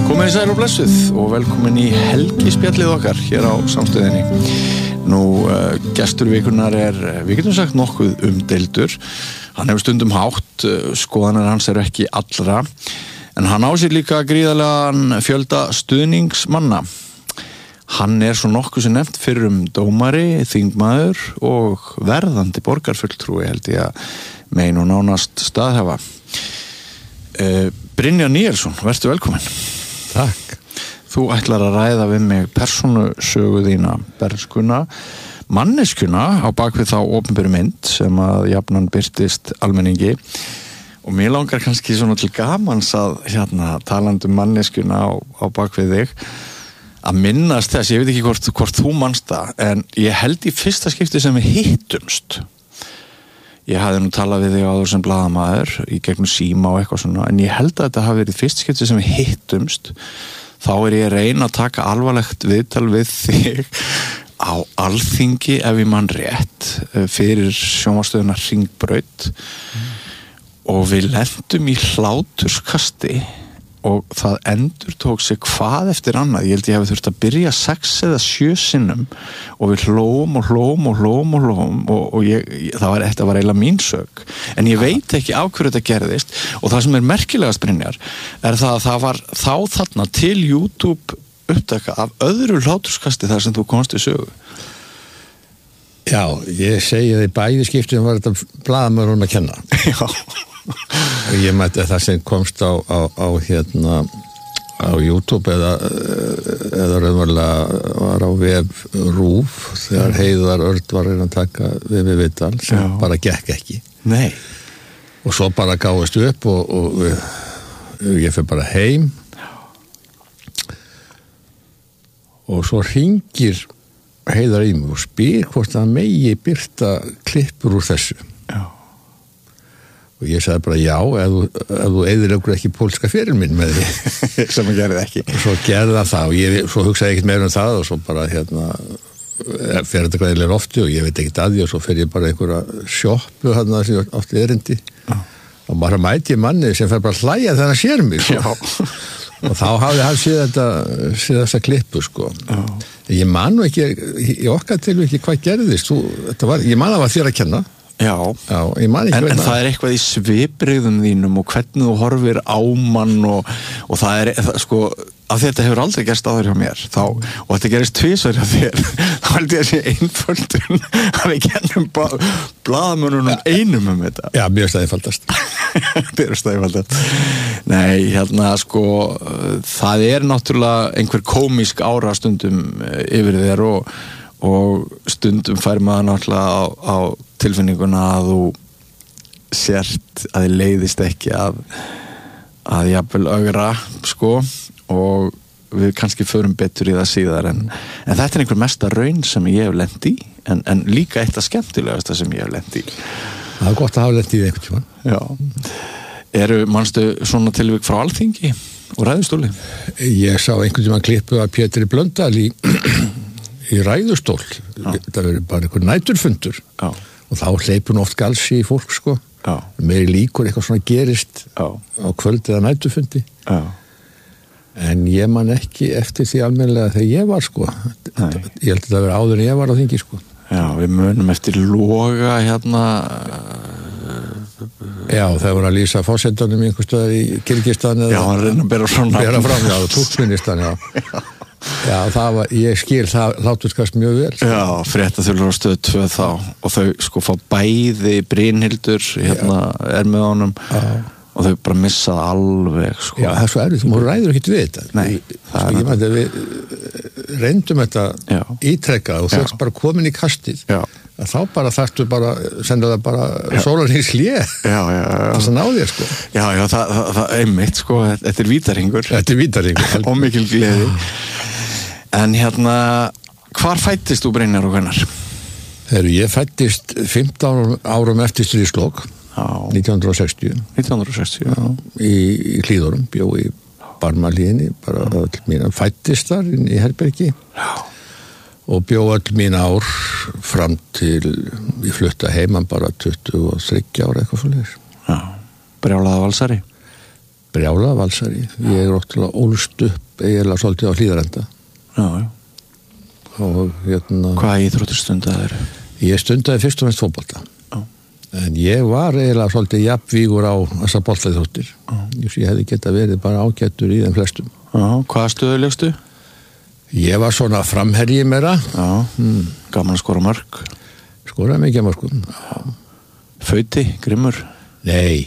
Komið sæl og blessuð og velkomin í helgispjallið okkar hér á Samstöðinni. Nú, gestur vikunar við getum sagt nokkuð umdeildur. Hann hefur stundum hátt, skoðanir hans eru ekki allra, en hann á sér líka gríðarlegan fjölda stuðningsmanna. Hann svo nokkuð sem nefnt fyrrum dómari, þingmaður og verðandi borgarfulltrúi, held ég að megin og nánast staðhafa. Brynjar Níelsson, vertu velkomin. Takk. Þú ætlar að ræða við mig persónusögu þína, berskuna, manneskjuna á bakvið þá opinberu mynd sem að jafnan birtist almenningi. Og mér langar kannski svona til gamans að talandi um manneskjuna á bakvið þig, að minnast þess, ég veit ekki hvort þú manst það, en ég held í fyrsta skipti sem við hittumst. Ég hafði nú talað við þig áður sem blaðamaður í gegnum síma og eitthvað svona, en ég held að þetta hafi verið fyrst skipti sem við hittumst. Þá ég að reyna að taka alvarlegt viðtal við þig á Alþingi, ef ég man rétt, fyrir sjónvarpsstöðina Hringbraut. Og við lentum í hláturskasti og það endurtók sig hvað eftir annað. Ég held ég hafi þurft að byrja 6 eða 7 sinnum og við hlóum og þetta var eiginlega mín sök. En ég veit ekki af hverju þetta gerðist, og það sem merkilegast, Brynjar, það að það var þá þarna til YouTube upptaka af öðru hláturskasti þar sem þú komst í sögu. Já, ég segi að í bæði skiptum var þetta blaðamaður að kenna. Já. Og ég mætti það sem komst á YouTube eða raunverulega var á vef RÚV þegar Heiðar Örd var að taka við viðtal sem bara gekk ekki. Nei. Og svo bara gáðist upp og ég fyrir bara heim. Og svo hringir Heiðar í mig og spyr hvort hann megi birta klippur úr þessu. Já. Og ég sagði bara já, ef þú eyðileggur ekki pólska fyrir minn með því. Sem að gerði ekki. Og svo gerði það og svo hugsaði ég ekkert meira það og svo bara fer þetta greiðilega ofti og ég veit ekkert að því og svo fer ég bara einhverja sjoppu sem ég átti erindi. Og bara mæti ég manni sem fer bara að hlæja þegar hann sér mig. Já. Og þá hafði hann séð þessa klippu, sko. Já. Ég man nú ekki, í okkar tilviki hvað gerðist. Ég man að það var þér að kenna. Já, ég man ekki en það eitthvað í svipbrigðum þínum og hvernig þú horfir á mann og það sko, að þetta hefur aldrei gerst áður hjá mér og þetta gerist tvisvar hjá þér, þá held ég að sé einföldun að við kennum blaðamönnunum einum þetta. Já, mjög staðifaldast. Mjög staðifaldast. Nei, sko, það náttúrulega einhver komísk ára stundum yfir þér og stundum fær maður náttúrulega á tilfinninguna að þú sért að þið leiðist ekki að jafnvel ögra, sko, og við kannski förum betur í það síðar en þetta einhver mesta raun sem ég hef lent í en líka eitt af skemmtilegasta sem ég hef lent í. Það gott að hafa lent í því einhvern tímann. Já. Manstu svona tilvik frá Alþingi og ræðustóli? Ég sá einhvern tímann klippu af Pétri Blöndal í ræðustól. Það verið bara einhver næturfundur. Já. Og þá hleypur oft galsi í fólk, sko. Já. Meiri líkur eitthvað svona gerist á kvöld eða næturfundi. Já. En ég man ekki eftir því almennilega þegar ég var, sko. Ég held að það verið áður en ég var á þingi, sko. Já, við munum eftir Loga Já, það voru að lýsa forsetanum í einhver stöðar í Kirgistan Já, hann reyna að bera fram já, Túrkmenistan, já. Já, ég skil það hláturskast mjög vel. Já, fréttaþulur á Stöð 2 þá og þau sko fá bæði Brynhildur með honum og þau bara missa það alveg, sko. Já, það svo erfitt, þú ræður ekkert við þetta. Nei, það ég mætti að við reyndum þetta ítrekkað og þau bara komin í kastið. Já. Þá bara þarftu bara, senda það bara sólarhings hlé. Já. Þess að ná þér, sko. Já, það einmitt, sko, þetta vítaringur. Þetta vítaringur. Og mikil gleði. En hvar fættist þú, Brynjar, og hvenær? Ég fættist 15 árum eftir stríðslok, 1960. 1960, já. Í Hlíðunum, bjó í Barmahlíðinni, bara öll mín fættist þar í herbergi. Já. Og bjó öll mín ár fram til, ég flutta heiman bara 23 ára eitthvað svoleiðis. Já, brjálaða valsari. Brjála valsari. Ég ótrúlega ólst upp eiginlega svolítið á Hlíðarenda. Já. Og Hvaða íþróttir stundaðir? Ég stundaði fyrst og fremst fótbolta. Já. En ég var eiginlega svolítið jafnvígur á þessar boltaíþróttir. Ég hefði getað verið bara ágættur í þeim flestum. Já. Hvaða stöðu leikstu? Ég var svona framherji meira. Já. Gaman að skora mörk. Skoraði mikið mörkum. Fauti, grimmur? Nei,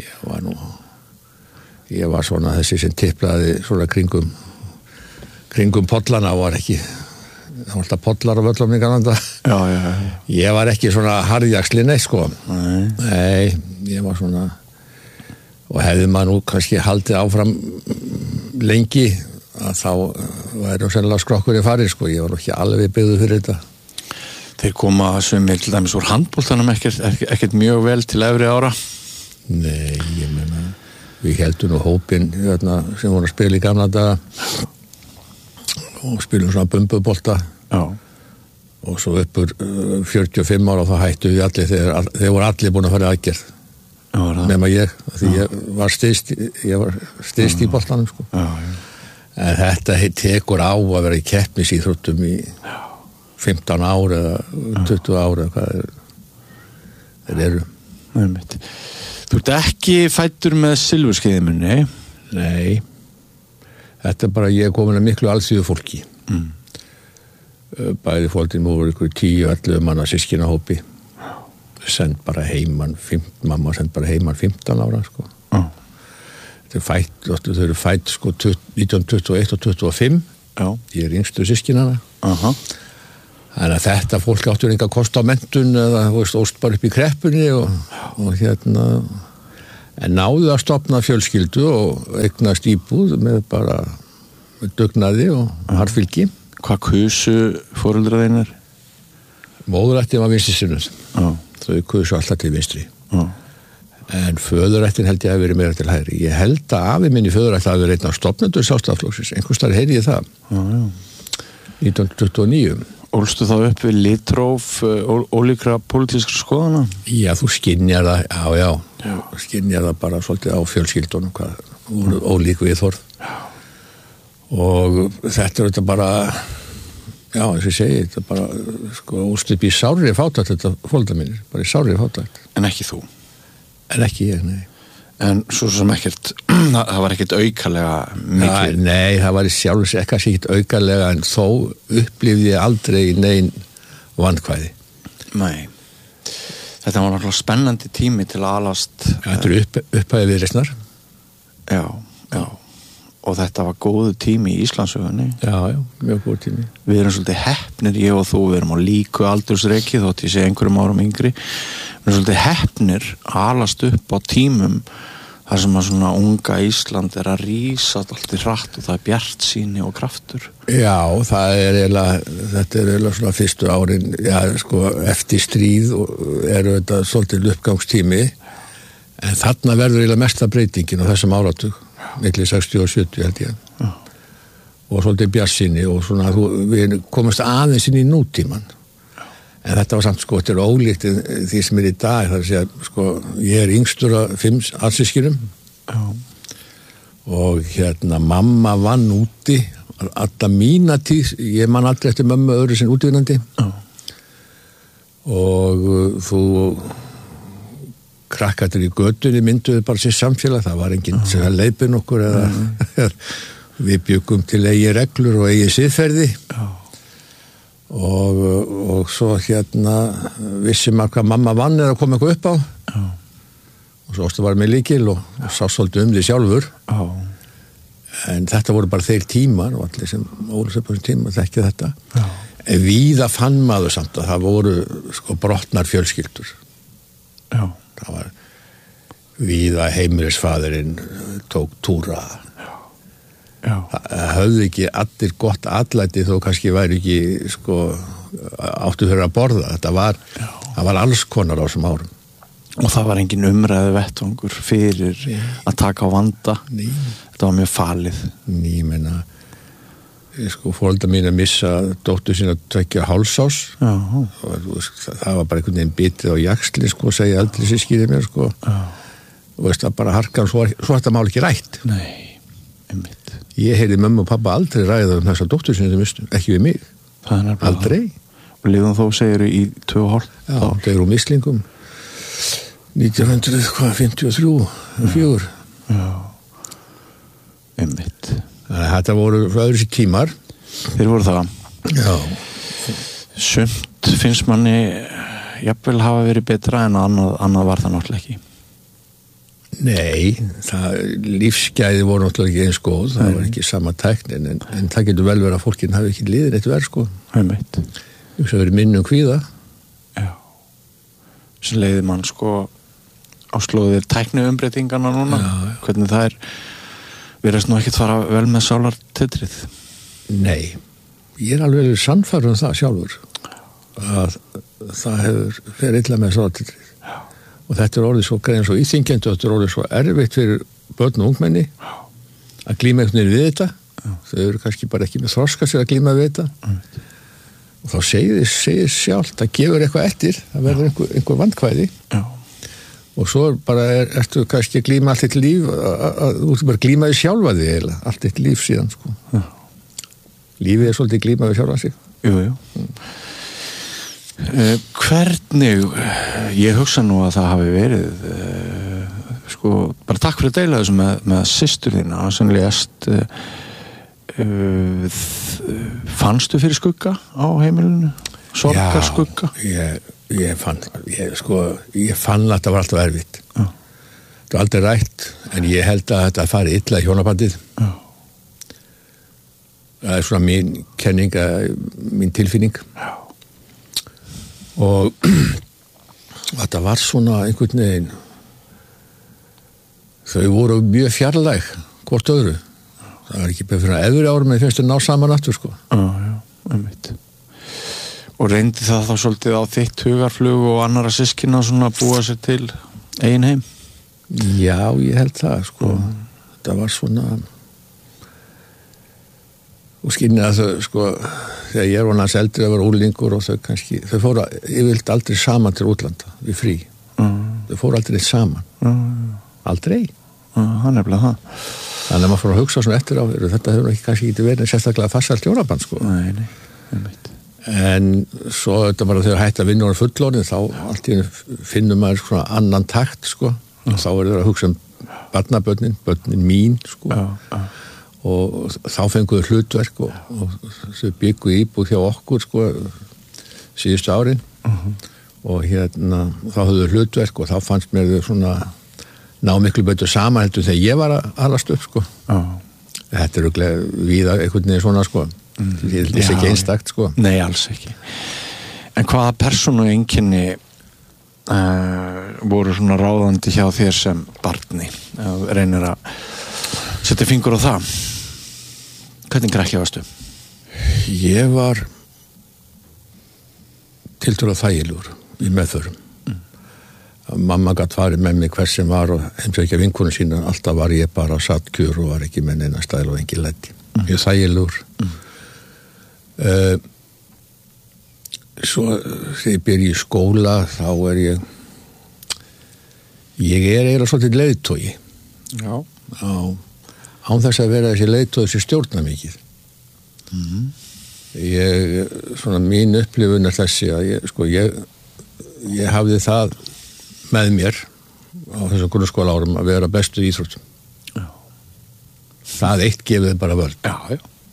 ég var svona þessi sem tiplaði svona kringum pollana og var ekki, það var alltaf pollar á völlum í gananda. Já. Ég var ekki svona harðjaxli neitt, sko. Nei, ég var svona, og hefði maður nú kannski haldið áfram lengi, að þá væri sennilega skrokkur í farið, sko. Ég var ekki alveg byggður fyrir þetta. Þeir koma sumir til dæmis úr handboltanum ekkert mjög vel til efri ára? Nei, ég meina, við heldum nú hópinn sem voru að spila í gamla daga og spilum svona bumbubolta. Já. Og svo uppur 45 ára og þá hættu við allir þeir voru allir búin að fara í aðgerð. Já, nema ég, því ég var styst í boltanum, sko. Já. En þetta tekur á að vera í keppnisíþróttum í 15 ár eða 20 ár eða hvað þeir eru. Einmitt. Þú ert ekki fæddur með silfurskeiðimunni? Nei. Þetta bara ég komin að miklu alþýðu fólki. Bæði fólkinn voru ykkur 10-11 manna systkinahópi. Send bara heiman, mamma send bara heiman 15 ára, sko. Þau eru fætt sko 1921 og 25. Já. Ég yngstu systkinana. Þannig að þetta fólk áttur enga kost á menntun eða óst bara upp í kreppunni og en náðu að stofna fjölskyldu og eignast íbúð með dugnaði og harðfylgi. Hvað kusu foreldrar þínar? Móðurættin var vinstri sinnuð. Þau kusu alltaf til vinstri. En föðurættin held ég að verið meira til hægri. Ég held að afi minn í föðurættin hafi verið einn af stofnendur Sjálfstæðisflokksins. Einhvers staðar heyri ég það. 1929. Ólstu þá upp við litróf ólíkra pólitískra skoðana? Já, þú skynjar það, já. Skynjar það bara svolítið á fjölskyldunum, hvað voru ólík viðhorf. Og þetta er þetta bara, já, eins og ég segi, þetta bara, sko, ólst upp í sárri fátækt, þetta foreldrar mínir, bara í sárri fátækt. En ekki þú? En ekki ég, nei. En svo sem ekkert, það var ekkert aukalega mikið? Nei, það var í sjálfs ekkert aukalega, en þó upplifði ég aldrei nein vandkvæði. Nei. Þetta var náttúrulega spennandi tími til að alast. Þetta eru upphæði viðreisnar. Já. Og þetta var góðu tími í Íslandssögunni. Já, mjög góð tími. Við erum svolítið heppnir, ég og þú, við erum á líku aldursreiki, þótt ég sé einhverjum árum yngri. Við erum svolítið heppnir að alast upp á tímum þar sem að svona unga Ísland er að rísa alltaf hratt og það er bjartsýni og kraftur. Já, þetta er eiginlega svona fyrstu árin, já, sko, eftir stríð eru þetta svolítið uppgangstími, en þarna verður eiginlega mesta breytingin á þessum áratug, milli 60 og 70 held ég. Já. Og svolítið bjartsýni og svona, við komumst aðeins inn í nútíman. En þetta var samt, sko, þetta er ólíkt því sem er í dag, það er að segja, sko, ég er yngstur af 5 alsyskinum. Já. Og mamma vann úti, alltaf mína tíð, ég man aldrei eftir mömmu öðru sem útvinnandi. Já. Og þú krakkarnir í götunni mynduðu bara sér samfélag, það var enginn sem að leiðbyrn okkur eða við byggum til eigi reglur og eigi siðferði. Já. Og svo vissi maður hvað mamma vann eða kom eitthvað upp á. Já. Og svo ástu bara með lykil og sá svolítið því sjálfur. Já. En þetta voru bara þeir tímar og allir sem ólusöpum tímar þekkja þetta. Já. En víða fann maður samt að það voru, sko, brotnar fjölskyldur. Já. Það var víða heimilisfaðurinn tók túra. Já. Það höfðu ekki allir gott atlæti þó kannski væri ekki, sko, áttu fyrir að borða. Það var alls konar á þessum árum. Og það var engin umræðu vettvangur fyrir að taka á vanda. Nei. Þetta var mjög falið. Nei, ég meina, sko, foreldrar mín að missa dóttur sína 2,5 árs. Já. Það var bara einhvern veginn bitið á jaxli, sko, segja eldri systkini mér, sko. Já. og veist að bara harkan svo þetta mál ekki rætt. Nei, einmitt. Ég heyrði mömmu og pappa aldrei ræða þessa dóttur sinni sem mistu, ekki við mig. Aldrei. Og lifðum þó segir í 2,5 Já, það eru mislingum 1953 4. Já, einmitt. Þannig að þetta voru öðru sér tímar. Þeir voru það. Já. Sumt finnst manni jafnvel hafa verið betra en annað var það náttúrulega ekki. Nei, lífsgæði voru náttúrulega ekki eins góð, það var ekki sama tæknin, en það getur vel verið að fólkin hafi ekki liðið eitt verð, sko. Einmitt. Það verið minnum kvíða. Já. Sem leiði mann, sko, á slóðir tækniumbreytingana núna. Já. Hvernig það virðast nú ekkert fara vel með sálartitrið. Nei, ég alveg sannfærður það sjálfur, að það fer illa með sálartitrið. Og þetta orðið svo greið svo íþingjandi og þetta orðið svo erfitt fyrir börn og ungmenni að glíma einhvern veginn við þetta. Þau eru kannski bara ekki með þroska sér að glíma við þetta. Og þá segir sjálft að gefur eitthvað eftir, það verður einhver vandkvæði. Já. Og svo bara ertu kannski að glíma allt eitt líf, þú ert bara að glíma við sjálfa þig eiginlega, allt eitt líf síðan, sko. Já. Lífið svolítið glíma við sjálfa sig. Jú. Hvernig, ég hugsa nú að það hafi verið sko, bara takk fyrir að deila þessu með systur þína sem lést fannstu fyrir skugga á heimilinu? Sorgarskugga? Já, ég fann að þetta var alltaf erfitt. Já. Það var aldrei rætt, en ég held að þetta fari illa í hjónabandið. Já. Það er svona mín kenning, mín tilfinning. Já. Og þetta var svona einhvern veginn, þau voru mjög fjarlæg hvort öðru. Það var ekki bara fyrir efri árum en finnst þau ná saman aftur, sko. Já, einmitt. Og reyndi það þá svolítið á þitt hugarflug og annara systkina svona að búa sér til eigin heim? Já, ég held það, sko. Þetta var svona og skynni að þau, sko, þegar ég var hans eldri að vera úlingur og þau fóru yfirleitt aldrei saman til útlanda við frí. Þau fóru aldrei saman. Aldrei. Það nefnilega það. Þannig að maður fór að hugsa svona eftir á þetta hefur ekki kannski ekki verið sérstaklega farsælt hjónaband, sko. Nei, einmitt. En svo þetta bara þegar hætti að vinna á fullorðin þá allt í finnum maður svona annan takt, sko. Og þá er það að hugsa börnin mín, sko. Já. Og þá fenguðu hlutverk og þau byggu íbúð hjá okkur, sko, síðustu árin. Og þá höfðu hlutverk og þá fannst mér þau svona ná miklu betur saman heldur þegar ég var að alast upp, sko. Þetta er víða einhvern veginn svona, sko. Þetta er ekki einstakt, sko. Nei, alls ekki. En hvaða persónu einkenni voru svona ráðandi hjá þér sem barni? Reynir að setja fingur á það. Hvernig krakki varstu? Ég var tiltölulega þægilegur í meðförum. Mamma gat farið með mig hver sem var og heimsækja vinkonu sína. Alltaf var ég bara satt kjur og var ekki með neina stæl og engin læti. Ég er þægilegur. Svo þegar ég byrja í skóla þá er ég er eiginlega svolítið leiðtogi. Já. Án þess að vera þessi leiðtogi sem stjórna mikið. Svona mín upplifun er þessi að ég hafði það með mér á þessum grunnskóla árum að vera bestu í íþróttum. Já. Það eitt gefið bara völd. Já.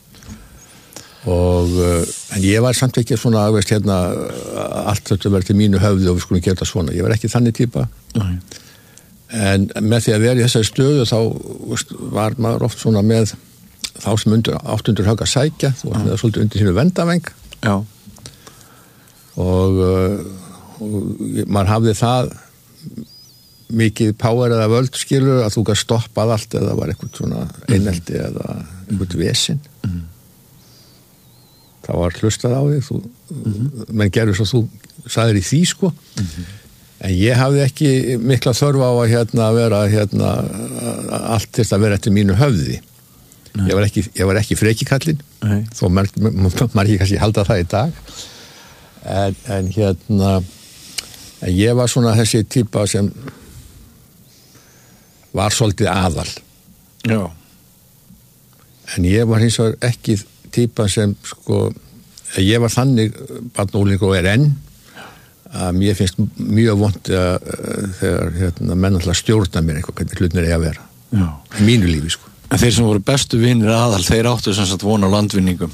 En ég var samt ekki svona allt þetta verið til mínu höfði og við skulum gera svona. Ég var ekki þannig típa. Nei. En með því að vera í þessari stöðu þá var maður oft svona með þá sem átt undir högg að sækja og það svolítið undir sínu vendaveng. Já. Og maður hafði það mikið power eða völd skilur að þú gæti stoppað allt eða var eitthvað svona einelti eða eitthvað vesinn. Það var hlustað á þig menn gerður svo þú sagðir í því, sko. En ég hafði ekki mikla þörf á að vera allt til að vera eftir mínu höfði. Ég var ekki frekikallinn, þó maður ekki kannski halda það í dag. En ég var svona þessi típa sem var svolítið aðal. Já. En ég var hins vegar ekki típa sem, sko, ég var þannig barn og unglingur og enn að mér finnst mjög vont þegar menn alltaf stjórna mér eitthvað, hvernig hlutinir eiga að vera. Já. Í mínu lífi, sko. En þeir sem voru bestu vinir aðal, þeir áttu sem sagt von á landvinningum.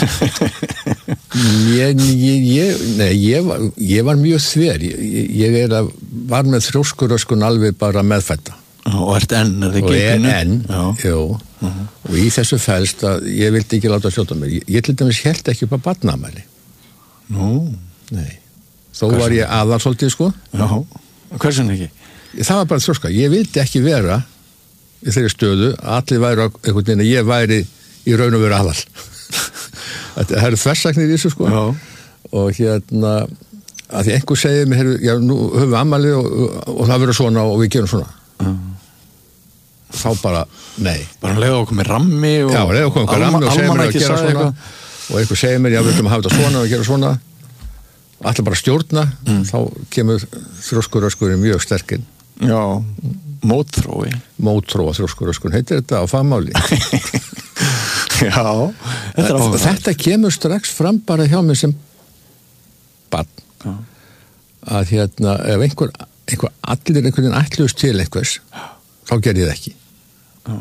Ég var mjög þver. Ég var með þrjóskuröskun alveg bara meðfædda. Og ert enn, það og enn, jú. Og í þessu felst að ég vildi ekki láta skjóta mér. Ég til dæmis hélt ekki upp að barnaafmæli. Nei. Þó var ég aðal svolítið, sko. Já. Hversun ekki? Það var bara þrjóska. Ég vildi ekki vera í þeirri stöðu að allir væri einhvern veginn að ég væri í raun og veru aðal. Það eru þversagnir í þessu, sko. Já. Og að því einhver segir mér, já, nú höfum við afmæli og það verður svona og við gerum svona. Þá bara, nei. Bara leiða okkur með rammi og... Já, leiða okkur með rammi og segir mér að gera svona. Og einhver segir mér, já, við viljum hafa þetta svona og gera svona. Allir bara stjórna, þá kemur þrjóskuröskurinn mjög sterkinn. Já, mótþrói. Mótþróa þrjóskuröskun, heitir þetta á fagmáli. Já. Þetta kemur strax fram bara hjá mér sem barn. Já. Að ef einhver allir einhvern veginn ætluðust til einhvers, þá gerði ég það ekki. Já.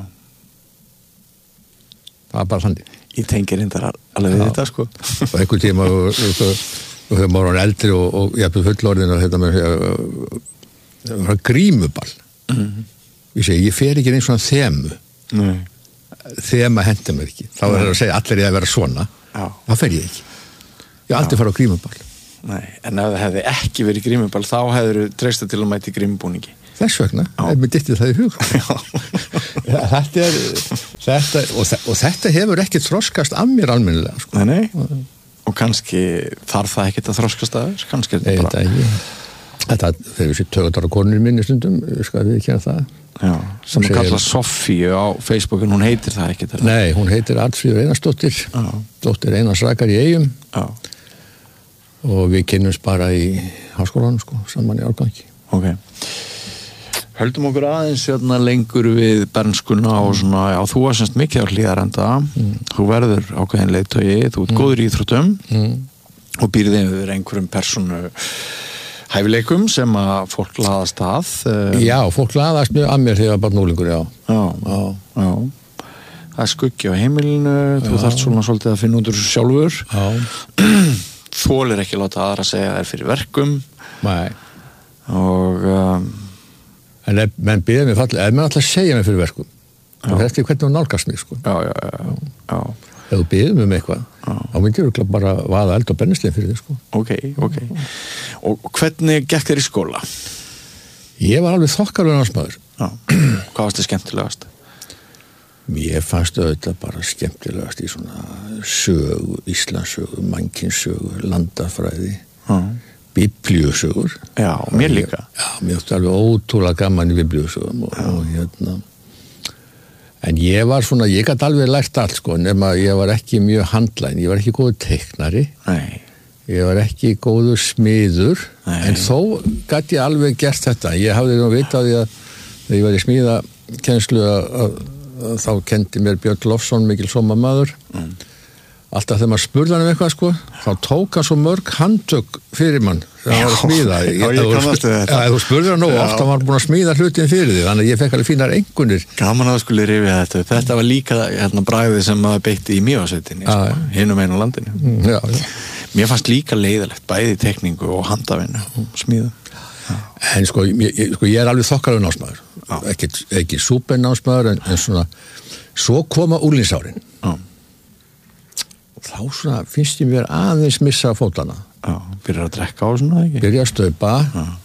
Það var bara þannig. Ég tengir hindar alveg við þetta, sko. Og einhvern tíma og þegar maður var eldri og ég hafði fullorðin og þetta með það var grímuball. Ég segi, ég fer ekki eins svona þemu. Nei. Þema hendur mér ekki. Þá er það að segja allir ég að vera svona. Já. Það fer ég ekki. Ég aldrei fara á grímuball. Nei, en ef það hefði ekki verið grímuball, þá hefur treystað til að mæti grímubúningi. Þess vegna, mér dytti það í hug. Þetta hefur ekki þroskast af mér almennilega, sko. Nei. Og kannski þarf það ekkert að þroskast af þess, kannski er þetta bara... Þetta, þegar við sér tögundar á konunni minni stundum, skal við ekki það. Já, sem er kallað Sofíu á Facebooku, hún heitir það ekkert. Nei, hún heitir Arnfríður Einarsdóttir, dóttir Einars Rakar í Eyjum. Já. Og við kynnumst bara í háskólanum, sko, saman í árgangi. Ok. Höldum okkur aðeins lengur við bernskuna og svona, já, þú var semst mikið á Hlíðarenda, þú verður ákveðin leiðtogi, þú ert góður í íþróttum og býrði yfir einhverjum persónu hæfileikum sem að fólk laðast að. Já, fólk laðast mjög að mér þegar ég var bara núlingur, já. Já. Það er skuggi á heimilinu, þú þarft svona svolítið að finna út úr sjálfur. Já. Þolir ekki láta aðra segja þér fyrir verkum. Nei. Og... En menn byrja mér fallið, menn alltaf segja mér fyrir verkum. Það er eftir hvernig hún nálgast mig, sko. Já. Ef þú byrjum eitthvað, þá myndir þú bara vaða eld og brennistein fyrir þig, sko. Ok. Og hvernig gekk þér í skóla? Ég var alveg þokkalur námsmaður. Já. Hvað varst þið skemmtilegast? Mér fannst auðvitað bara skemmtilegast í svona sögu, Íslandssögu, mannkynssögu, landafræði, biblíusögur. Já, mér líka. Já, mér átti alveg ótrúlega gaman í biblíusögum og en ég var svona, ég gæti alveg lært allt, sko, nema ég var ekki mjög handlæn, ég var ekki góður teiknari. Nei. Ég var ekki góður smiður. Nei. En þó gæti ég alveg gert þetta. Ég hafði nú vitað því að þegar ég var í smíðakennslu að þá kendi mér Björn Lofsson, mikil sómamaður. Alltaf þegar maður spurði hann eitthvað, sko, þá tók hann svo mörg handtök fyrir mann þegar hann var að smíða. Ég kannastu þetta. Já, þú spurði hann nóg, ofta var hann búin að smíða hlutin fyrir því, þannig að ég fekk alveg fínar einkunnir. Gaman að skuli rifja þetta. Þetta var líka bragðið sem maður beitti í Mývatnssveitinni, sko, hinum einu landinu. Já. Mér fannst líka leiðilegt, bæði tekningu og handavinnu, smíða. En sko, ég er alveg þokkalur námsmaður. Ekki súpernámsmaður, en svona, svo koma úlingsárin. Þá svona finnst ég mér aðeins missa fótana. Já, byrjar að drekka á svona, ekki? Byrjar að staupa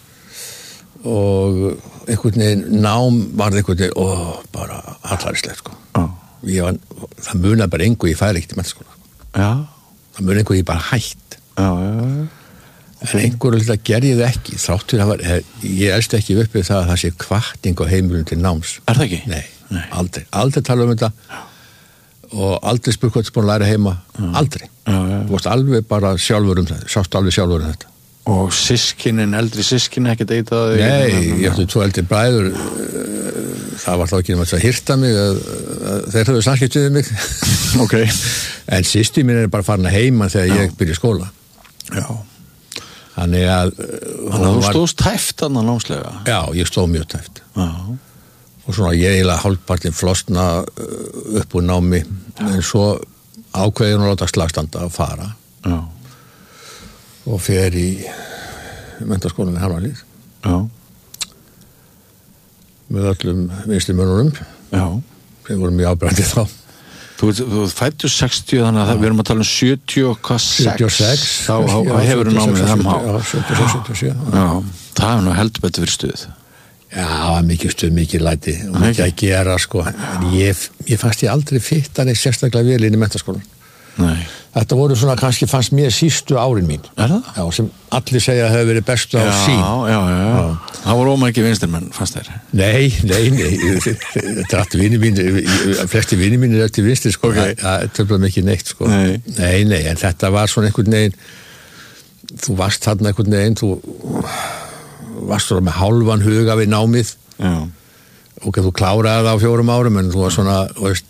og einhvern veginn nám varð einhvern veginn, bara hallærislegt, sko. Það munar bara engu ég færi ekkert í mennskóla. Já. Það munar engu ég bara hætt. Já. En einhverju hluta gerði ég það ekki. Þráttur ég elst ekki upp við það að það sé hvatning á heimilum til náms. Er það ekki? Nei. Aldrei tala um þetta. Og aldrei spurt hvað þú búin að læra heima. Aldrei. Þú varst alveg bara sjálfur þetta. Sást alveg sjálfur þetta. Og eldri sískinin ekkert eitaði? Nei, ég ætti 2 eldri bræður. það var þá ekki að hirta mig þeir höfðu samskipt við mig okay. En systir mín bara farin að heima þegar ég byrja í skóla Já Þannig að þú stóðst tæft annað námslega Já, ég stóð mjög tæft Já Og svona ég eiginlega hálfpartinn flosna upp úr námi en svo ákveðin að láta slagstanda að fara Já og fer í menntaskólann í Hafnarhlíð Já með öllum vinstrimönnunum Já þeir voru mjög áberandi þá Þú fættur 60 þannig að við erum að tala 76 þá hefur þú námið þeim á 76 Já, það hefur nú heldur betur fyrir stuð Já, mikið stuð, mikið læti og mikið að gera sko en ég fannst ég aldrei fittan eitt sérstaklega vel inn í menntaskólan Nei Þetta voru svona kannski fannst mér sístu árin mín Er það? Já, sem allir segja að hefur verið bestu á sín Já Það voru ómækki vinstirmenn, fannst þér Nei Þetta er allt vinir mín flesti vinir mín er eftir vinstri sko Það töflaði mikið neitt sko Nei, en þetta var svona einhvern veginn þú varst þarna einhvern veginn þú varst svona með hálfan huga við námið Já og þú kláraði það á 4 árum en þú var svona, veist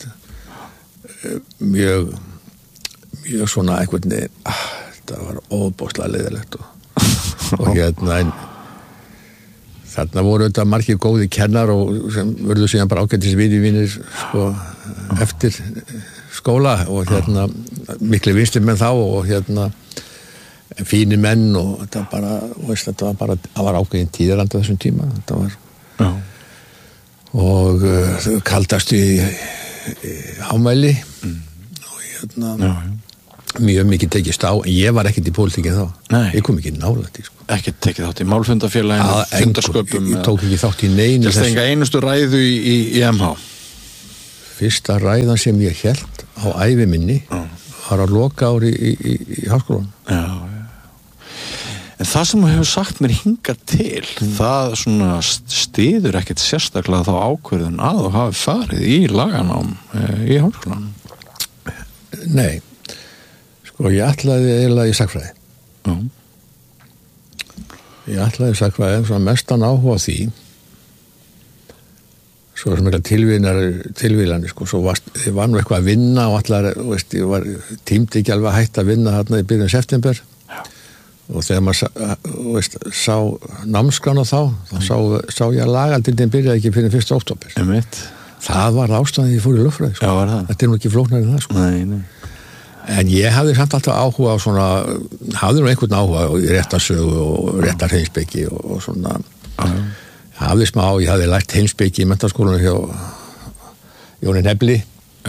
mjög svona einhvern veginn þetta var óbóðslega leiðilegt og hérna þarna voru þetta margir góði kennar og sem verður síðan bara ágætis vinir sko eftir skóla og hérna miklu vinstrimenn þá og hérna fínir menn og þetta bara veist, þetta var bara, það var ágæðin tíðaranda þessum tíma þetta var Já. Og kaldast í hámæli og hérna Já. Mjög mikið tekist á, en ég var ekkert í pólitíkin þá. Nei. Ég kom ekki nálægt í, sko. Ekkert tekið þátt í málfundafélaginu, fundarsköpum. Ég tók ekki þátt í neinu. Þetta enga einustu ræðu í MH? Fyrsta ræðan sem ég hélt á ævi minni var að loka ári í háskólanum. Já. En það sem þú hefur sagt mér hingað til, það svona styður ekkert sérstaklega þá ákvörðun að þú hafi farið í laganám í háskólanum. Nei. Sko, ég ætlaði eiginlega í sakfræði. Ég ætlaði í sakfræði, svona mestan áhuga á því. Svo sem þetta tilvílanir, sko, svo ég var nú eitthvað að vinna og allar, veist, ég var tímdi ekki alveg að hætta að vinna þarna í byrjun september. Já. Og þegar maður, veist, sá námskrána þá sá ég að lagaldildin byrjaði ekki fyrir 1. október. Einmitt. Það var ástæðan því ég fór í lögfræði, sko. Já, var það? Þetta er nú ekki flóknari en það, sko. Nei. En ég hafði samt alltaf áhuga á svona, hafði nú einhvern áhuga í réttarsögu og réttarheimspeki og svona, hafði smá, ég hafði lært heimspeki í menntaskólanum hjá Jóni Nefli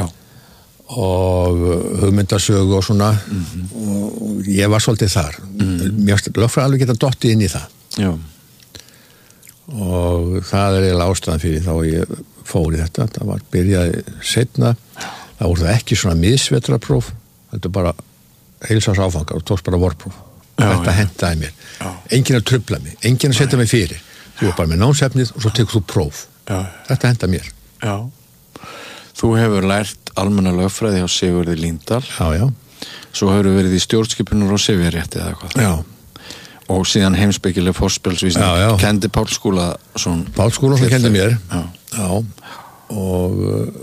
og hugmyndasögu og svona og ég var svolítið þar. Mér lögfræði alveg geta dottið inn í það. Já. Og það er eiginlega ástæðan fyrir þá ég fór í þetta. Það var byrjaði seinna, það voru það ekki svona miðsvetrarpróf. Þetta er bara heilsás áfangar og tókst bara vorpróf. Þetta hentaði mér. Já. Enginn að trufla mig, enginn að setja mig fyrir. Þú er bara með námsefnið og svo tekur þú próf. Já. Þetta hentaði mér. Já. Þú hefur lært almenna lögfræði á Sigurði Líndal. Já. Svo hefur verið í stjórnskipunar og Sifjarétti eða eitthvað. Já. Og síðan heimspekileg forspelsvísning. Kendi Pál Skúlason. Pál Skúlason kendi mér. Já. Og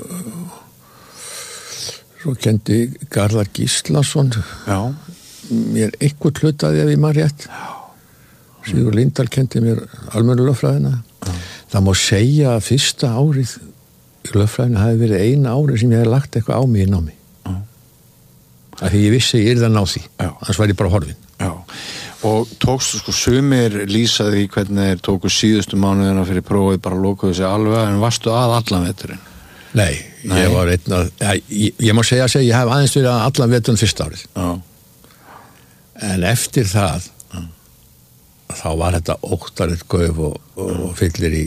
svo kendi Garðar Gíslason mér eitthvað hlutaði ef ég maður rétt. Sigur Líndal kendi mér almennu lögfræðina. Það má segja að fyrsta árið í lögfræðina hafi verið eina árið sem ég hef lagt eitthvað á mig í námi. Af því ég vissi ég yrði að ná því. Annars væri ég bara horfin. Já. Og tókstu sko sumir lýsaði í hvernig þeir tóku síðustu mánuðina fyrir prófið bara lokuðu sig alveg en varstu að allan veturinn? Nei, ég var einn að ég má segja að ég hef aðeins verið að allan veturinn fyrsta árið. Já. En eftir það þá var þetta óttarið gauf og fyllir í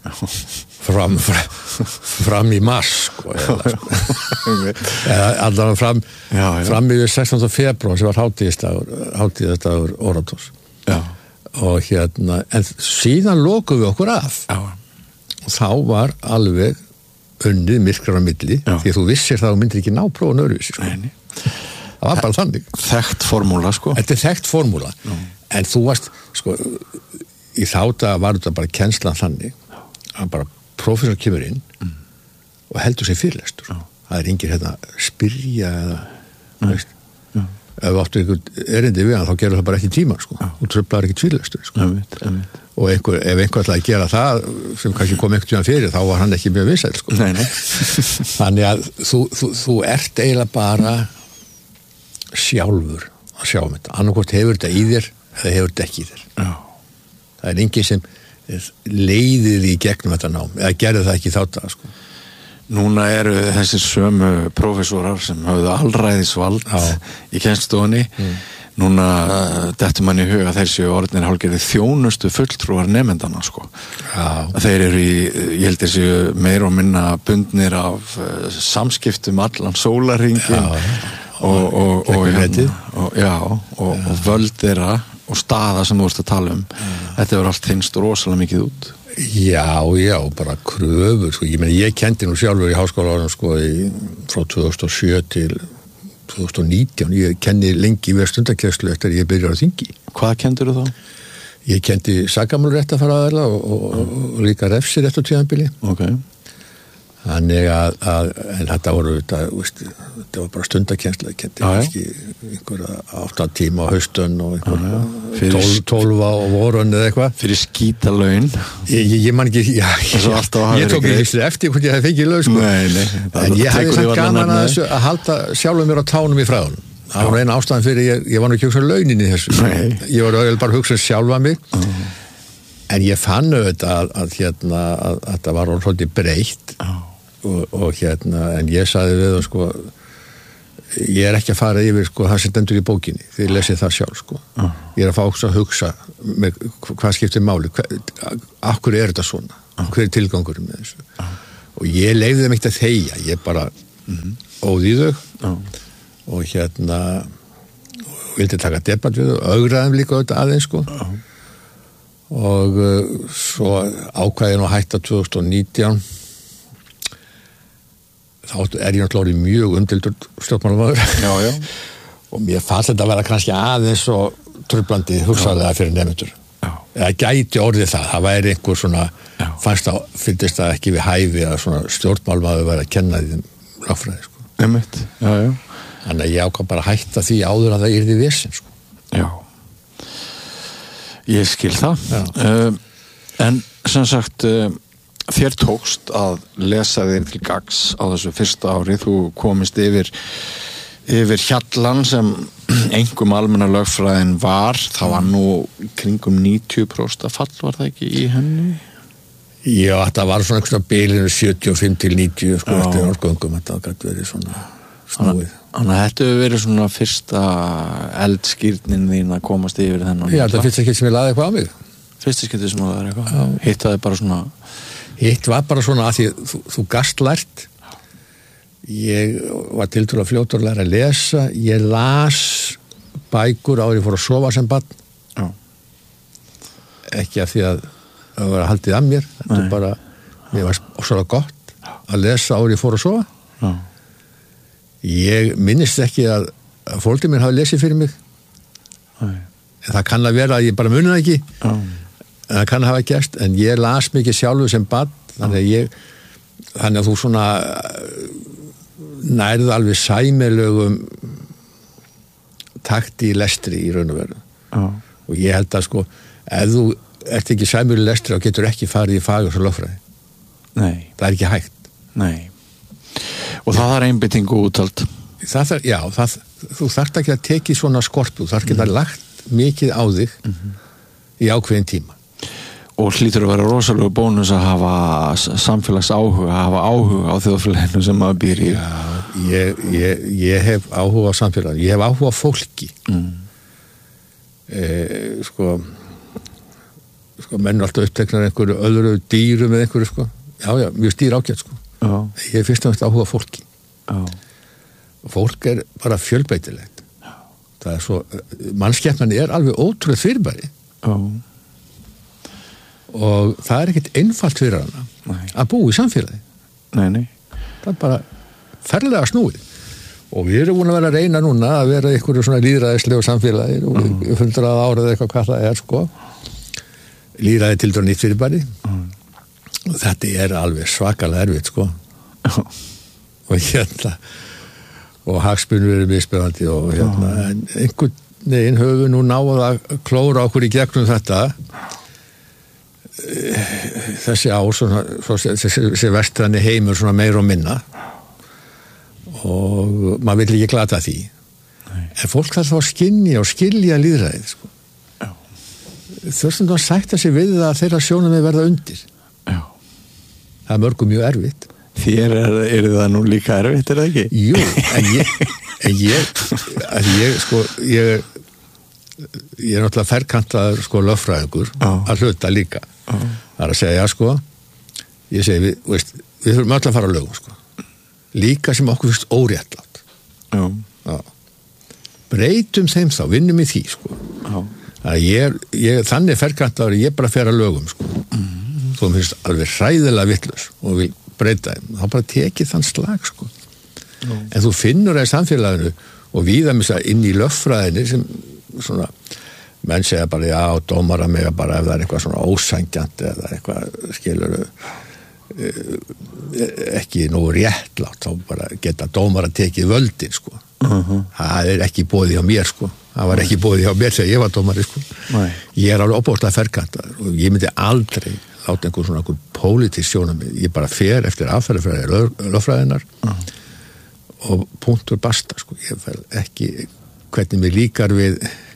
fram í mars sko, eða allan fram yfir 16. febrúar sem var hátíðardagur Orators. Já. Og hérna en síðan lokuðum við okkur af. Já. Og þá var alveg unnið myrkrar á milli því að þú vissir það og myndir ekki ná prófun öðruvísi sko. Það var bara þannig. Þekkt formúla sko. Þetta er þekkt formúla. En þú varst sko í þá daga var þetta bara kennslan þannig að bara prófessor kemur inn og heldur sig fyrirlestur. Það engin hérna spyrja eða, veist, ef þú áttu einhvern erindi við hann, þá gerur það bara ekki tíma, sko. Þú truflar ekki fyrirlestur, sko. Og ef einhver ætlaði að gera það, sem kannski kom einhvern tíma fyrir, þá var hann ekki mjög vinsæll, sko. Nei. Þannig að þú ert eiginlega bara sjálfur að sjá þetta. Annarkvort hefur þetta í þér eða hefur þetta ekki í þér. Já. Það er enginn sem leiðir í gegnum þetta nám, eða gerði það ekki þá dag, sko. Núna eru þessir sömu prófessorar sem hafðu alræðisvald í kennslustofunni. Núna dettur mann í huga þessi orðnir hálfgerði þjónustu fulltrúar nemendana, sko. Þeir eru ég held þessi meir og minna bundnir af samskiptum allan sólarhringinn og völd þeirra og staða sem þú ert að tala þetta var allt þinnst rosalega mikið út. Já, bara kröfur, sko. Ég kendi nú sjálfur í háskólanum, sko, frá 2007 til 2019. Ég kenni lengi við stundakennslu eftir að ég byrjar á þingi. Hvað kendur þú þá? Ég kendi sakamálréttarfræði og líka refsirétt á tímabili. Okay. Þannig en þetta voru þetta var bara stundakennsla, ég kendi ekki einhverja 8 tíma á haustun og einhverja 12 á vorun eða eitthvað. Fyrir skítalaun. Ég man ekki, ég tók ekki eftir hvort ég hef fengið laun, sko. Nei. En ég hafði samt gaman að þessu að halda sjálfum mér á tánum í fræðunum. Það var eina ástæðan fyrir, ég var nú ekki að hugsa launin í þessu. Nei. Ég var bara að hugsa sjálfa mig. En ég fann auðvitað að þetta var svolítið breytt. Og en ég sagði við það, sko, ég ekki að fara yfir, sko, það sem stendur í bókinni, þið lesið það sjálf, sko. Ég að fá að hugsa með hvað skiptir máli, af hverju þetta svona, hver tilgangurinn með þessu. Og ég leyfði þeim ekkert að þegja, ég bara óð í þau og vildi taka debatt við þau, ögraðum líka auðvitað aðeins, sko. Og svo ákvæði nú að hætta 2019. Þá ég náttúrulega mjög umdeildur stjórnmálamaður. Já. Og mér fannst þetta að vera kannski aðeins og truflandi hugsaðlega fyrir nemendur. Eða gæti orðið það væri einhver svona, fylltist það ekki við hæfi að svona stjórnmálamaður væri að kenna því lögfræði, sko. Einmitt. Já. Þannig að ég ákvað bara að hætta því áður að það yrði vesen, sko. Já. Ég skil það. En sem sagt þér tókst að lesa þér til gagns á þessu fyrsta ári, þú komist yfir hjallan sem einhverjum almenna lögfræðin var, það var nú kringum 90% fall, var það ekki í henni? Já, þetta var svona einhverja bilinu 75 til 90, sko, eftir árgöngum, þetta gæti verið svona snúið. Þannig að þetta hefur verið svona fyrsta eldskírnin þín að komast yfir þennan. Já, þetta fyrsta skipti sem ég laði eitthvað á mig. Fyrsta skipti sem það eitthvað? Hittaði bara svona... Hitt var bara svona að því þú gast lært. Ég var tiltölulega fljótur að læra að lesa. Ég las bækur áður ég fór að sofa sem barn. Já. Ekki af því að það var haldið að mér. Þetta bara, mér var svolítið gott að lesa áður ég fór að sofa. Já. Ég minnist ekki að foreldrar mín hafi lesið fyrir mig. Nei. Það kann að vera að ég bara muni það ekki. Já. Það kann hafa gerst, en ég las mikið sjálfur sem barn, þannig að þú svona nærðu alveg sæmilegum takti í lestri í raun og veru. Og ég held að, sko, ef þú ert ekki sæmileg lestri, þá getur ekki farið í fagur svo lögfræði. Nei. Það er ekki hægt. Nei. Og það er einbyttingu úttalt. Þú þarft ekki að teki svona skorpu, þú þarft ekki að lagt mikið á þig í ákveðin tíma. Og hlýtur að vera rosalega bónus að hafa samfélags áhuga, að hafa áhuga á þjóðfélaginu sem maður býr í. Já, ég hef áhuga á samfélaginu, ég hef áhuga á fólki. Sko, menn alltaf uppteknar einhverju öðru dýru með einhverju, sko. Já, mjög stýr ágætt, sko. Já. Ég hef fyrst og næst áhuga á fólki. Já. Fólk er bara fjölbreytilegt. Já. Það er svo, mannskepnan er alveg ótrúlega fyrirbæri. Já. Og það er ekkert einfalt fyrir hana að búa í samfélagi. Nei. Það er bara ferlega snúið. Og við erum búin að vera að reyna núna að vera einhverju svona lýðræðislegu samfélagi og 100 árið eitthvað hvað það er, sko. Lýðræði tildur nýtt fyrirbæri. þetta alveg svakalega erfitt sko og hagsmunir eru mismunandi og en einhvern veginn höfum við nú náð að klóra okkur í gegnum þetta þessi ár þessi vestræni heimur svona meira og minna og maður vill ekki glata því en fólk þarf þá að skilja lýðræðið sko. Þurftum að sætta sig við að þeirra sjónarmið verða undir það mörgum mjög erfitt Þér eru það nú líka erfitt, það ekki? Jú, en ég sko, ég er náttúrulega ferkantaður sko lögfræðingur að hluta líka. Það að segja sko, ég segi við þurfum öll að fara að lögum sko. Líka sem okkur finnst óréttlátt. Já. Breytum þeim þá, vinnum í því sko. Ég þannig ferkantaður, ég bara fer að lögum sko. Þú finnst alveg hræðilega vitlaus og vil breyta þeim, þá bara tekið þann slag sko. En þú finnur það í samfélaginu og víða missa inn í lögfræðinni sem svona, menn segja bara já, dómara mega bara ef það er eitthvað svona ósangjant eða eitthvað skilur ekki nógu réttlátt, þá bara geta dómara tekið völdin sko. Það er ekki boðið hjá mér sko. Það var ekki boðið hjá mér þegar ég var dómari sko. Ég er alveg opóðslega ferkantaður og ég myndi aldrei láta einhver pólitísk sjónarmið, ég bara fer eftir aðferðafræði lögfræðinnar og punktur basta sko. Ég fer ekki hvernig mér líkar við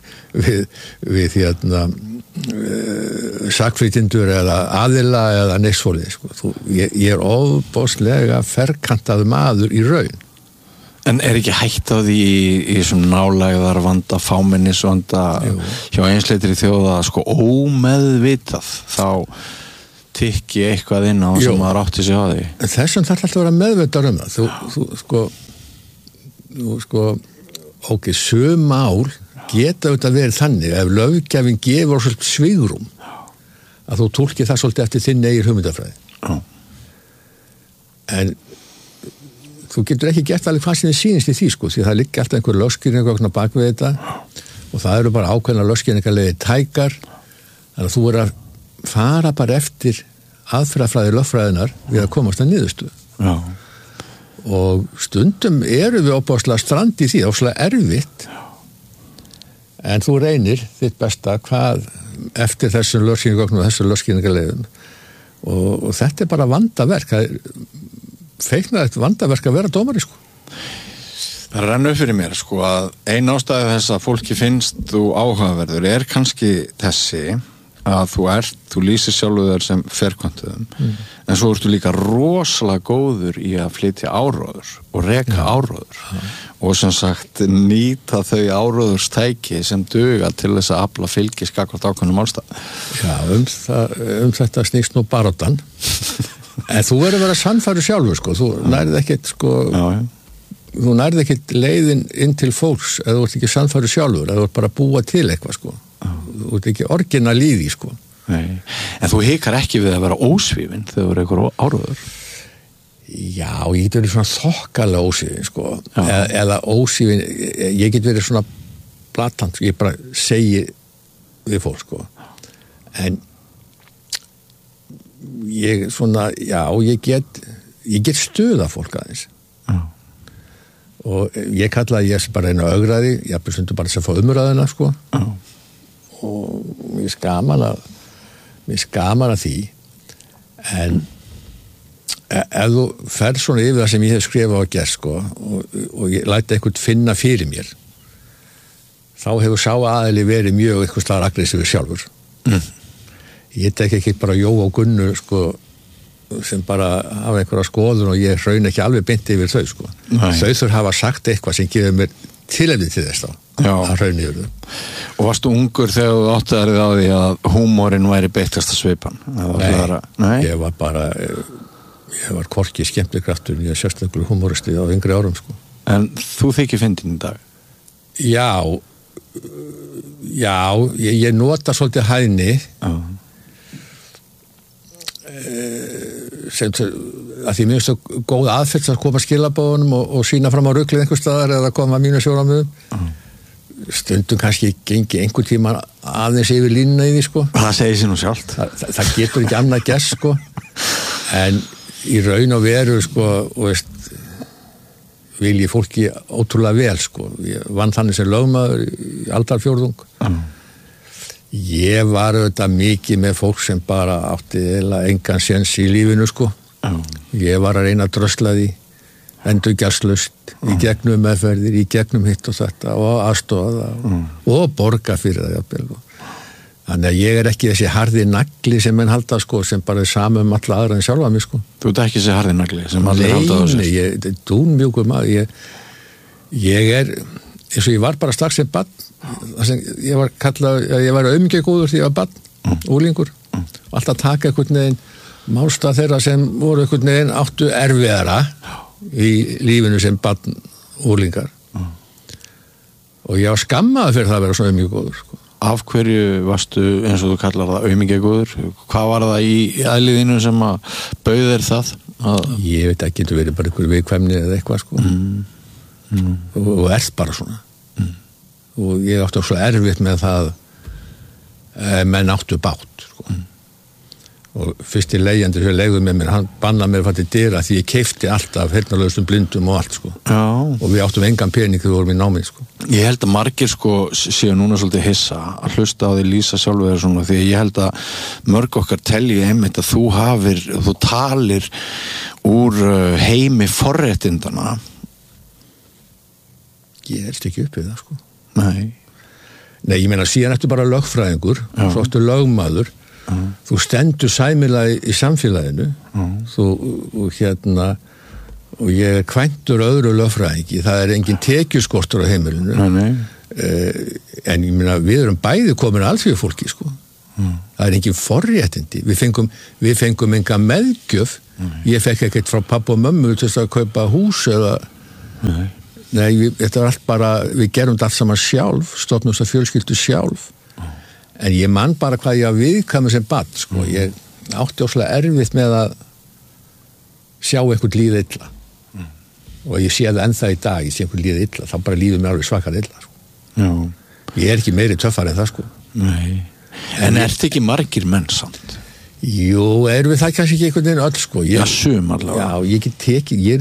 sakflytjendur eða aðila eða neiksfólið sko. Ég er ofboðslega ferkantaður maður í raun. En er ekki hætt á því í svona nálægðar vanda, fámennisvanda hjá einsleitri þjóða sko ómeðvitað þá tikki eitthvað inn á sem maður átti sig á því. Þessum þarf alltaf að vera meðvitað það. Þú sko sum mál geta auðvitað verið þannig ef löggjafinn gefur svolítið svigrúm að þú túlkir það svolítið eftir þinn eigin hugmyndafræði. En þú getur ekki gert alveg hvað sem þið sýnist í því sko, því það liggur alltaf einhver lögskýring eitthvað bak við þetta og það eru bara ákveðna lögskýringarlegir tækar þannig að þú er að fara bara eftir aðferðafræði lögfræðinar við að komast að niðurstöðu. Og stundum eru við opaslega strand í því, opaslega erfitt en þú reynir þitt besta hvað eftir þessum lögskýringarlegum og þessum lögskýringarlegum og þetta er bara vandaverk, það er feiknarlegt vandaverk að vera dómari sko. Það renna upp fyrir mér sko að ein ástæða þess að fólki finnst þú áhugaverður er kannski þessi að þú lýsir sjálfu þér sem ferkantuðum en svo ertu líka rosalega góður í að flytja áróður og reka áróður og sem sagt nýta þau áróðurstæki sem duga til þess að afla fylgis gagnvart ákveðnum málstað. Já, þetta snýst nú baráttan en þú verður að vera sannfæru sjálfur sko, þú nærið ekkert sko þú nærið ekkert leiðin inn til fólks eða þú ert ekki sannfæru sjálfur eða þú ert bara að búa til eitthvað sko þú ert ekki orginal í því sko. Nei. En þú hikar ekki við að vera ósvífin þegar þú eru eitthvað áróður? Já, ég get verið svona þokkalega ósvífin sko eða ósvífin, ég get verið svona blatant, ég bara segi við fólk sko en ég svona, já, ég get stuða fólk aðeins og ég kalla ég bara einu augraði, ég bestundu bara að fá umræðina sko og mér er gaman að því en ef þú ferð svona yfir það sem ég hef skrifað og gert sko og ég læti eitthvað finna fyrir mér þá hefur sá aðili verið mjög eitthvað slagur aggressífur sjálfur ég tek ekki bara Jó og Gunnu sko sem bara hafa einhverja skoðun og ég hraun ekki alveg beint yfir þau sko þau þurfa hafa sagt eitthvað sem gefur mér tilefni til þess þá að hraun yfir þau. Og varstu ungur þegar þú áttaðir á því að húmórin væri beittasta svipan? Nei, ég var bara ég var hvorki skemmtikraftur ég er sérstaklega húmóristi á yngri árum sko. En þú þykir fyndin í dag? Já, ég nota svolítið hæðni sem að því mjög svo góð aðferð að koma skilabóðunum og sína fram á ruglið einhver staðar eða koma mínu sjónarmiðum stundum kannski gengi einhver tíma aðeins yfir línuna í því sko það segir sér nú sjálft það getur ekki annað gest sko En í raun og veru, sko, vil ég fólki ótrúlega vel, sko. Ég vann þannig sem lögmaður í aldarfjórðung. Ég var auðvitað mikið með fólk sem bara átti eiginlega engan séns í lífinu, sko. Ég var að reyna að drösla því endurgjaldslaust í gegnum meðferðir, í gegnum hitt og þetta og aðstofa og borga fyrir það, jafnvel. Þannig að ég ekki þessi harði nagli sem menn halda, sko, sem bara sama alla aðra en sjálfa mig, sko. Þú ert ekki þessi harði nagli sem allir halda á sér? Nei, ég er dúnmjúkur maður. Ég eins og ég var bara strax sem barn. Ég var aumingegóður því ég var barn, úlingur. Alltaf taka einhvern veginn málstað þeirra sem voru einhvern veginn áttu erfiðara í lífinu sem barn, úlingar. Og ég var skammaður fyrir það að vera svona aumingegóður, sko. Af hverju varstu, eins og þú kallar það, aumingegóður? Hvað var það í aðliðinu sem að bauð þér það? Ég veit ekki, getur verið bara einhver viðkvæmni eða eitthvað, sko. Og ert bara svona. Og ég átti svo erfitt með það menn áttu bátt, sko. Og fyrsti leigjandi sem leigði með mér, hann bannaði mér að fara til dyra því ég keypti alltaf heyrnarlausum blindum og allt, sko. Já. Og við áttum engan pening þegar við vorum í námið, sko. Ég held að margir, sko, séu núna svolítið hissa að hlusta á því lýsa sjálfu þeir svona, því ég held að mörg okkar telji einmitt að þú talir úr heimi forréttindana. Ég helst ekki upp við það, sko. Nei, ég meina síðan ertu bara lögfræðingur, svo ertu lögmaður. Þú stendur sæmilega í samfélaginu og ég kvæntur öðru lögfræðingi, það engin tekjuskortur á heimilinu. En ég meina við erum bæði komin að alþjóðafólki, sko. Það engin forréttindi, við fengum enga meðgjöf. Ég fekk ekkert frá pappa og mömmu til að kaupa hús eða nei, þetta var allt bara, við gerum þetta allt saman sjálf, stofnum þess að fjölskyldu sjálf. En ég man bara hvað ég viðkvæmur sem barn, sko. Ég átti óslega erfitt með að sjá einhvern líða illa. Og ég sé það ennþá í dag, ég sé einhvern líða illa, þá bara líður mér alveg svakar illa, sko. Já. Ég ekki meiri töffar en það, sko. Nei. En ert ekki margir menn samt? Jú, við það kannski ekki einhvern veginn öll, sko. Já, sum allavega. Já, ég get tekið,